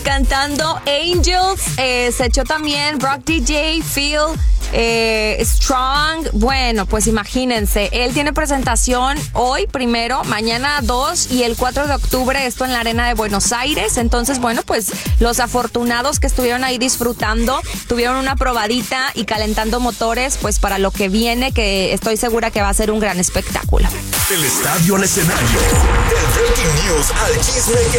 cantando Angels. Se echó también Rock DJ, Feel Strong. Bueno, pues imagínense, él tiene presentación hoy primero, mañana 2 y el 4 de octubre, esto en la Arena de Buenos Aires. Entonces, bueno, pues los afortunados que estuvieron ahí disfrutando, tuvieron una probadita y calentando motores, pues para lo que viene, que estoy segura que va a ser un gran espectáculo. El estadio al escenario, del breaking news al chisme que